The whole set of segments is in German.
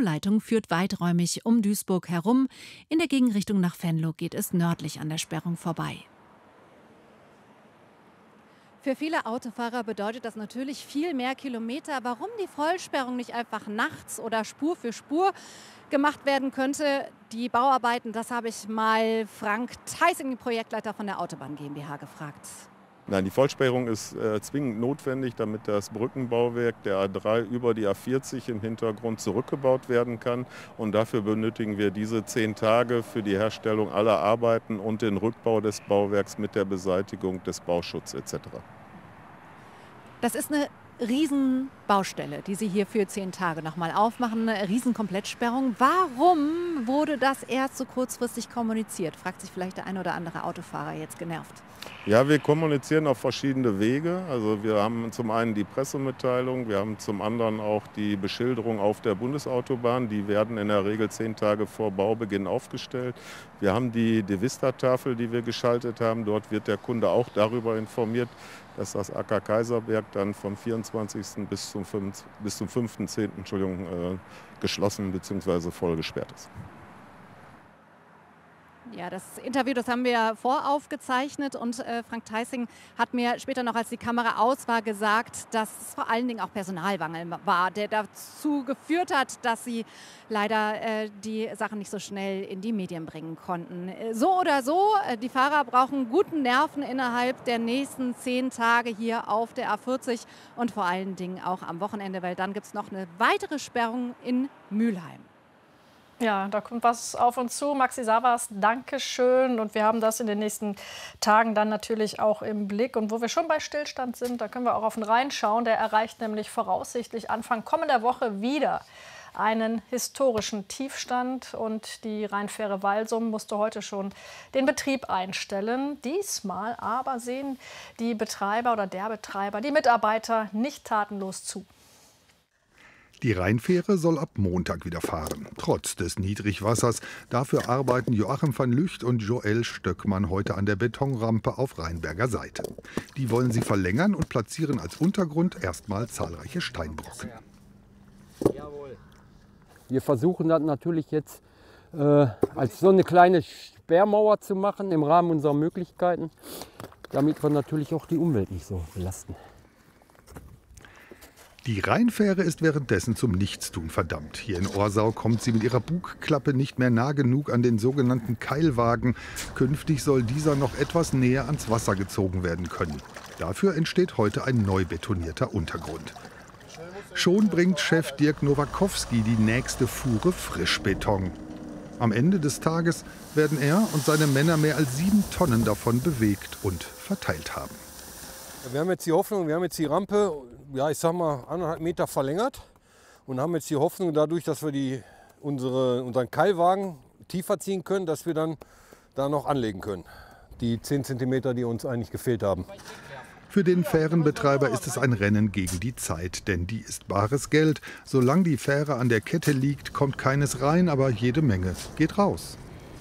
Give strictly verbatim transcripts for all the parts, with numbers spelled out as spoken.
Umleitung führt weiträumig um Duisburg herum. In der Gegenrichtung nach Venlo geht es nördlich an der Sperrung vorbei. Für viele Autofahrer bedeutet das natürlich viel mehr Kilometer. Warum die Vollsperrung nicht einfach nachts oder Spur für Spur gemacht werden könnte, die Bauarbeiten, das habe ich mal Frank Theising, Projektleiter von der Autobahn GmbH, gefragt. Nein, die Vollsperrung ist äh, zwingend notwendig, damit das Brückenbauwerk der A drei über die A vierzig im Hintergrund zurückgebaut werden kann. Und dafür benötigen wir diese zehn Tage für die Herstellung aller Arbeiten und den Rückbau des Bauwerks mit der Beseitigung des Bauschutzes et cetera. Das ist eine Riesenbaustelle, die Sie hier für zehn Tage nochmal aufmachen, eine Riesenkomplettsperrung. Warum wurde das erst so kurzfristig kommuniziert? Fragt sich vielleicht der ein oder andere Autofahrer jetzt genervt. Ja, wir kommunizieren auf verschiedene Wege. Also wir haben zum einen die Pressemitteilung, wir haben zum anderen auch die Beschilderung auf der Bundesautobahn. Die werden in der Regel zehn Tage vor Baubeginn aufgestellt. Wir haben die Devista-Tafel, die wir geschaltet haben. Dort wird der Kunde auch darüber informiert, dass das A K Kaiserberg dann vom vierundzwanzigsten bis zum fünften zehnten Entschuldigung, äh, geschlossen bzw. voll gesperrt ist. Ja, das Interview, das haben wir voraufgezeichnet und äh, Frank Theising hat mir später noch, als die Kamera aus war, gesagt, dass es vor allen Dingen auch Personalmangel war, der dazu geführt hat, dass sie leider äh, die Sachen nicht so schnell in die Medien bringen konnten. So oder so, äh, die Fahrer brauchen guten Nerven innerhalb der nächsten zehn Tage hier auf der A vierzig und vor allen Dingen auch am Wochenende, weil dann gibt es noch eine weitere Sperrung in Mülheim. Ja, da kommt was auf uns zu. Maxi Savas, danke schön. Und wir haben das in den nächsten Tagen dann natürlich auch im Blick. Und wo wir schon bei Stillstand sind, da können wir auch auf den Rhein schauen. Der erreicht nämlich voraussichtlich Anfang kommender Woche wieder einen historischen Tiefstand. Und die Rheinfähre Walsum musste heute schon den Betrieb einstellen. Diesmal aber sehen die Betreiber oder der Betreiber, die Mitarbeiter nicht tatenlos zu. Die Rheinfähre soll ab Montag wieder fahren, trotz des Niedrigwassers. Dafür arbeiten Joachim van Lücht und Joel Stöckmann heute an der Betonrampe auf Rheinberger Seite. Die wollen sie verlängern und platzieren als Untergrund erstmal zahlreiche Steinbrocken. Wir versuchen das natürlich jetzt äh, als so eine kleine Sperrmauer zu machen im Rahmen unserer Möglichkeiten, damit wir natürlich auch die Umwelt nicht so belasten. Die Rheinfähre ist währenddessen zum Nichtstun verdammt. Hier in Orsau kommt sie mit ihrer Bugklappe nicht mehr nah genug an den sogenannten Keilwagen. Künftig soll dieser noch etwas näher ans Wasser gezogen werden können. Dafür entsteht heute ein neu betonierter Untergrund. Schon bringt Chef Dirk Nowakowski die nächste Fuhre Frischbeton. Am Ende des Tages werden er und seine Männer mehr als sieben Tonnen davon bewegt und verteilt haben. Wir haben jetzt die Hoffnung, wir haben jetzt die Rampe, ja, ich sag mal, anderthalb Meter verlängert und haben jetzt die Hoffnung, dadurch, dass wir die, unsere, unseren Keilwagen tiefer ziehen können, dass wir dann da noch anlegen können. Die zehn Zentimeter, die uns eigentlich gefehlt haben. Für den Fährenbetreiber ist es ein Rennen gegen die Zeit, denn die ist bares Geld. Solange die Fähre an der Kette liegt, kommt keines rein, aber jede Menge geht raus.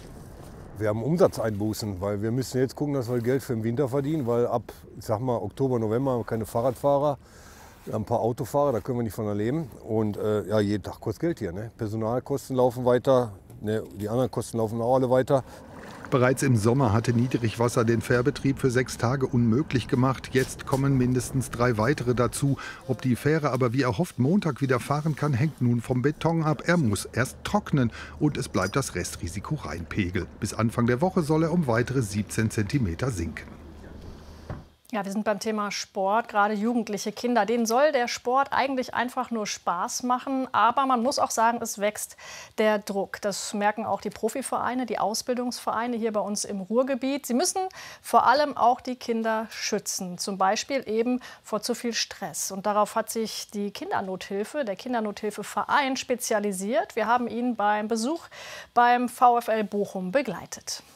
Wir haben Umsatzeinbußen, weil wir müssen jetzt gucken, dass wir Geld für den Winter verdienen, weil ab, ich sag mal, Oktober, November haben wir keine Fahrradfahrer, wir haben ein paar Autofahrer, da können wir nicht von leben. Und äh, ja, jeden Tag kostet Geld hier. Ne? Personalkosten laufen weiter, ne, die anderen Kosten laufen auch alle weiter. Bereits im Sommer hatte Niedrigwasser den Fährbetrieb für sechs Tage unmöglich gemacht. Jetzt kommen mindestens drei weitere dazu. Ob die Fähre aber wie erhofft Montag wieder fahren kann, hängt nun vom Beton ab. Er muss erst trocknen und es bleibt das Restrisiko Rheinpegel. Bis Anfang der Woche soll er um weitere siebzehn Zentimeter sinken. Ja, wir sind beim Thema Sport, gerade jugendliche Kinder. Denen soll der Sport eigentlich einfach nur Spaß machen. Aber man muss auch sagen, es wächst der Druck. Das merken auch die Profivereine, die Ausbildungsvereine hier bei uns im Ruhrgebiet. Sie müssen vor allem auch die Kinder schützen. Zum Beispiel eben vor zu viel Stress. Und darauf hat sich die Kindernothilfe, der Kindernothilfeverein, spezialisiert. Wir haben ihn beim Besuch beim VfL Bochum begleitet.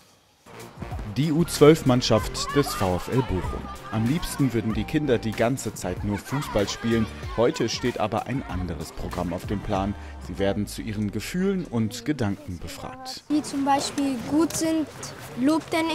Die U zwölf Mannschaft des VfL Bochum. Am liebsten würden die Kinder die ganze Zeit nur Fußball spielen. Heute steht aber ein anderes Programm auf dem Plan. Sie werden zu ihren Gefühlen und Gedanken befragt. Die zum Beispiel gut sind, lobt er